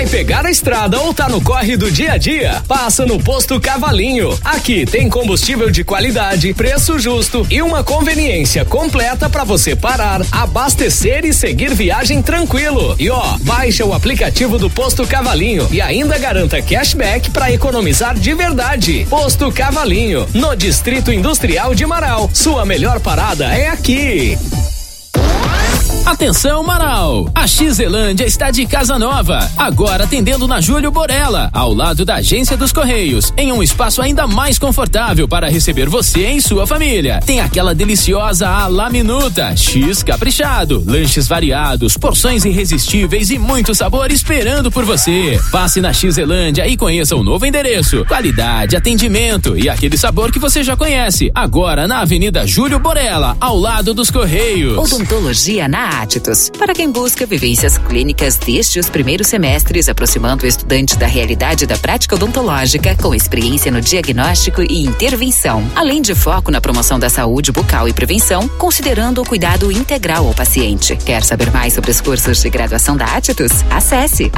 pegar a estrada ou tá no corre do dia a dia? Passa no Posto Cavalinho. Aqui tem combustível de qualidade, preço justo e uma conveniência completa para você parar, abastecer e seguir viagem tranquilo. E baixa o aplicativo do Posto Cavalinho e ainda garanta cashback para economizar de verdade. Posto Cavalinho, no Distrito Industrial de Marau. Sua melhor parada é aqui. Atenção, Marau! A X-Zelândia está de casa nova, agora atendendo na Júlio Borella, ao lado da Agência dos Correios, em um espaço ainda mais confortável para receber você e sua família. Tem aquela deliciosa à la minuta, X caprichado, lanches variados, porções irresistíveis e muito sabor esperando por você. Passe na X-Zelândia e conheça o novo endereço, qualidade, atendimento e aquele sabor que você já conhece, agora na Avenida Júlio Borella, ao lado dos Correios. Odontologia na Atitus, para quem busca vivências clínicas desde os primeiros semestres, aproximando o estudante da realidade da prática odontológica, com experiência no diagnóstico e intervenção, além de foco na promoção da saúde bucal e prevenção, considerando o cuidado integral ao paciente. Quer saber mais sobre os cursos de graduação da Atitus? Acesse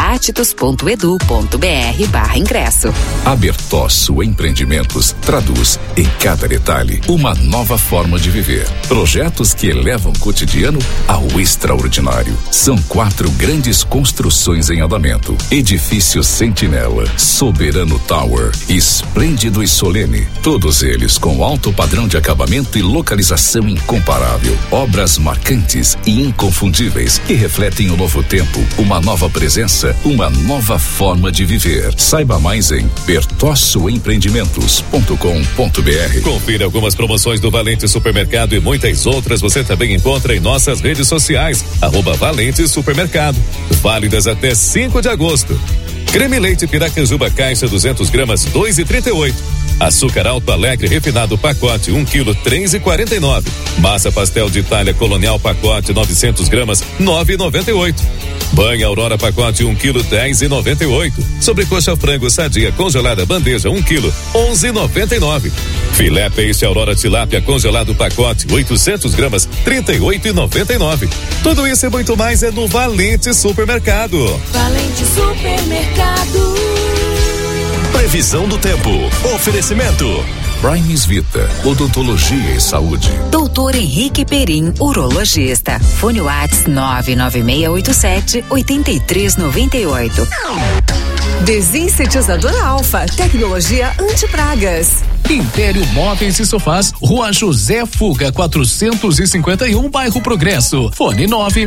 atitus.edu.br/ingresso. A Bertosso Empreendimentos traduz em cada detalhe uma nova forma de viver. Projetos que elevam o cotidiano ao extraordinário. São 4 grandes construções em andamento: Edifício Sentinela, Soberano Tower, Esplêndido e Solene. Todos eles com alto padrão de acabamento e localização incomparável. Obras marcantes e inconfundíveis que refletem o novo tempo, uma nova presença, uma nova forma de viver. Saiba mais em bertossoempreendimentos.com.br. Confira algumas promoções do Valente Supermercado e muitas outras você também encontra em nossas redes sociais, @Valente Supermercado, válidas até 5 de agosto. Creme leite Piracanjuba caixa 200 gramas 2,38. Açúcar Alto Alegre refinado pacote 1 kg 3,49. Massa pastel de Itália Colonial pacote 900 gramas 9,98. Banha Aurora pacote 1 kg 10,98. Sobrecoxa frango sadia congelada bandeja 1 kg 11,99. Filé peixe Aurora tilápia congelado pacote 800 gramas 38,99. Tudo isso e muito mais é no Valente Supermercado. Valente Supermercado. Previsão do tempo. Oferecimento Primes Vita, odontologia e saúde. Doutor Henrique Perim, urologista. Fone Whats 99687-8398. Desinsetizador Alfa, tecnologia anti-pragas. Império Móveis e Sofás, Rua José Fuga 451, bairro Progresso. Fone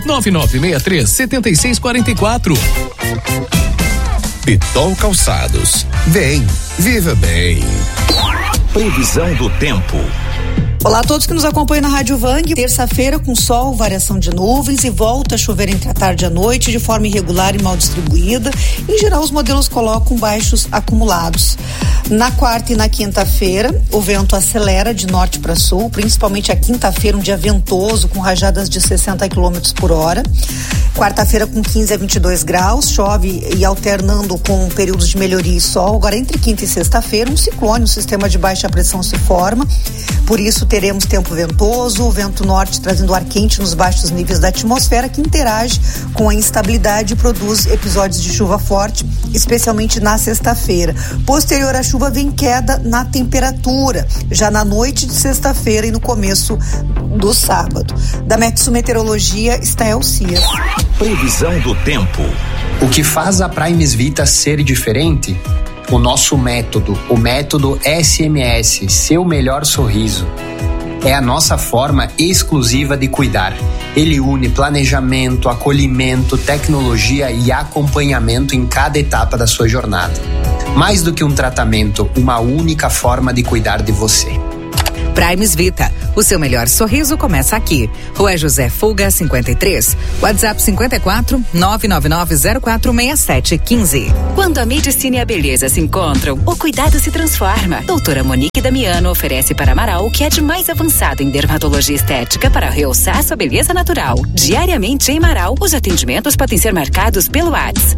99963-7644. Pitol Calçados. Vem, viva bem. Previsão do tempo. Olá a todos que nos acompanham na Rádio Vang. Terça-feira com sol, variação de nuvens e volta a chover entre a tarde e a noite de forma irregular e mal distribuída. Em geral, os modelos colocam baixos acumulados. Na quarta e na quinta-feira, o vento acelera de norte para sul, principalmente a quinta-feira, um dia ventoso com rajadas de 60 km por hora. Quarta-feira com 15 a 22 graus, chove e alternando com períodos de melhoria e sol. Agora, entre quinta e sexta-feira, um ciclone, um sistema de baixa pressão se forma. Por isso, teremos tempo ventoso, o vento norte trazendo ar quente nos baixos níveis da atmosfera, que interage com a instabilidade e produz episódios de chuva forte, especialmente na sexta-feira. Posterior à chuva vem queda na temperatura, já na noite de sexta-feira e no começo do sábado. Da Metsu Meteorologia, Estael Cias. Previsão do tempo. O que faz a Primes Vita ser diferente? O nosso método, o método SMS, Seu Melhor Sorriso. É a nossa forma exclusiva de cuidar. Ele une planejamento, acolhimento, tecnologia e acompanhamento em cada etapa da sua jornada. Mais do que um tratamento, uma única forma de cuidar de você. Primes Vita, o seu melhor sorriso começa aqui. Rua José Fuga 53, WhatsApp 54 999046715. Quando a medicina e a beleza se encontram, o cuidado se transforma. Doutora Monique Damiano oferece para Marau o que é de mais avançado em dermatologia estética para realçar sua beleza natural. Diariamente em Marau, os atendimentos podem ser marcados pelo WhatsApp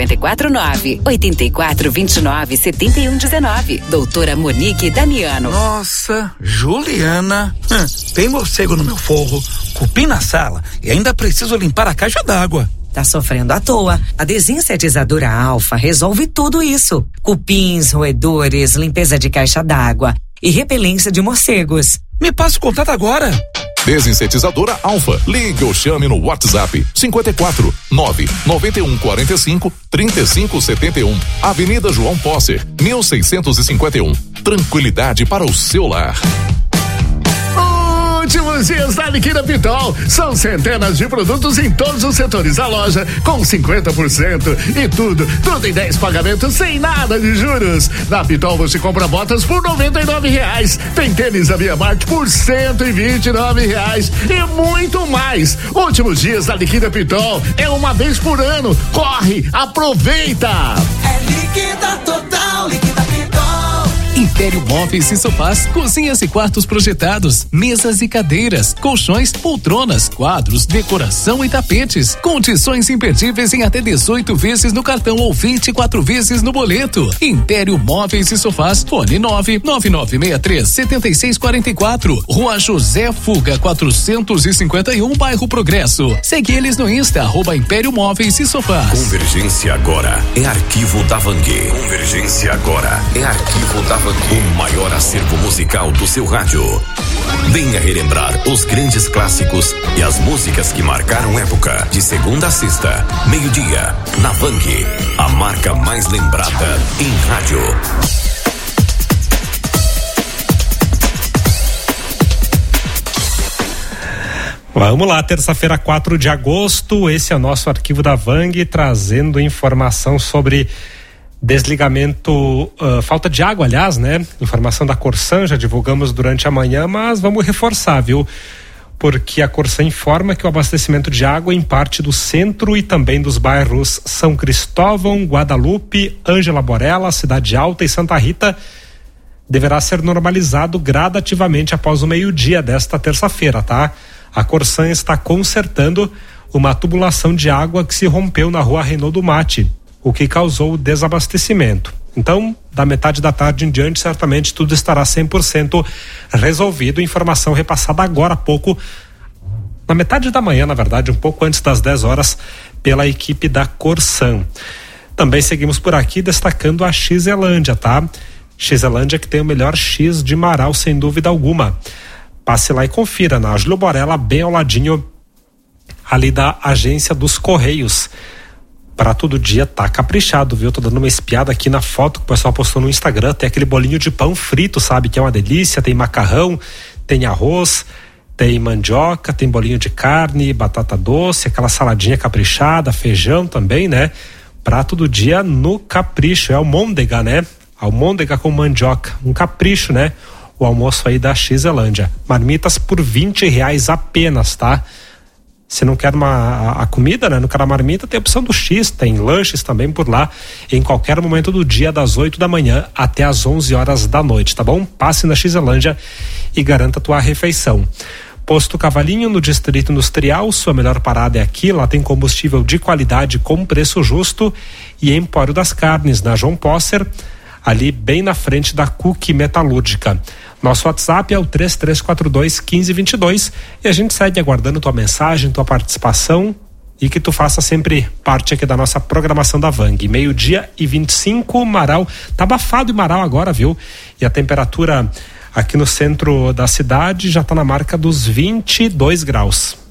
549-8429-7119. Doutora Monique Damiano. Nossa, Juliana, tem morcego no meu forro, cupim na sala e ainda preciso limpar a caixa d'água. Tá sofrendo à toa. A desinsetizadora Alfa resolve tudo isso. Cupins, roedores, limpeza de caixa d'água e repelência de morcegos. Me passa o contato agora. Desinsetizadora Alfa. Ligue ou chame no WhatsApp 54 991 45 35 71. Avenida João Posser, 1651. Tranquilidade para o seu lar. Últimos dias da Liquida Pitol. São centenas de produtos em todos os setores da loja com 50% e tudo em 10 pagamentos sem nada de juros. Na Pitol você compra botas por R$99. Tem tênis da Via Marte por R$129 e muito mais. Últimos dias da Liquida Pitol é uma vez por ano. Corre, aproveita. É Liquida Total, Liquida Pitol. Império Móveis e Sofás, cozinhas e quartos projetados, mesas e cadeiras, colchões, poltronas, quadros, decoração e tapetes. Condições imperdíveis em até 18 vezes no cartão ou 24 vezes no boleto. Império Móveis e Sofás, fone 99963-7644, Rua José Fuga 451, Bairro Progresso. Segue eles no Insta, @Império Móveis e Sofás. Convergência agora é Arquivo da Vangue. Convergência agora é Arquivo da Vangue. O maior acervo musical do seu rádio. Venha relembrar os grandes clássicos e as músicas que marcaram época. De segunda a sexta, meio-dia, na Vangue, a marca mais lembrada em rádio. Vamos lá, terça-feira, 4 de agosto, esse é o nosso Arquivo da Vangue, trazendo informação sobre desligamento, falta de água, aliás, né? Informação da Corsan, já divulgamos durante a manhã, mas vamos reforçar, viu? Porque a Corsan informa que o abastecimento de água em parte do centro e também dos bairros São Cristóvão, Guadalupe, Ângela Borella, Cidade Alta e Santa Rita deverá ser normalizado gradativamente após o meio-dia desta terça-feira, tá? A Corsan está consertando uma tubulação de água que se rompeu na rua Reinaldo Mate, o que causou o desabastecimento. Então, da metade da tarde em diante, certamente tudo estará 100% resolvido. Informação repassada agora há pouco, na metade da manhã, na verdade, um pouco antes das 10 horas, pela equipe da Corsan. Também seguimos por aqui destacando a X-Elândia, tá? X-Elândia que tem o melhor X de Marau, sem dúvida alguma. Passe lá e confira, na Júlio Borella, bem ao ladinho ali da agência dos Correios. Para todo dia tá caprichado, viu? Tô dando uma espiada aqui na foto que o pessoal postou no Instagram, tem aquele bolinho de pão frito, sabe? Que é uma delícia, tem macarrão, tem arroz, tem mandioca, tem bolinho de carne, batata doce, aquela saladinha caprichada, feijão também, né? Prato do dia no capricho, é almôndega, né? Almôndega com mandioca, um capricho, né? O almoço aí da X-Elândia. Marmitas por R$20 apenas, tá? Se não quer a comida, né? Não quer a marmita, tem a opção do X, tem lanches também por lá, em qualquer momento do dia, das 8 da manhã até as 11 horas da noite, tá bom? Passe na X-Elândia e garanta tua refeição. Posto Cavalinho, no Distrito Industrial, sua melhor parada é aqui, lá tem combustível de qualidade com preço justo. E Empório das Carnes, na João Posser, ali bem na frente da Cook Metalúrgica. Nosso WhatsApp é o 3342-1522 e a gente segue aguardando tua mensagem, tua participação e que tu faça sempre parte aqui da nossa programação da Vangue. 12:25, Marau, tá abafado em Marau agora, viu? E a temperatura aqui no centro da cidade já tá na marca dos 22 graus.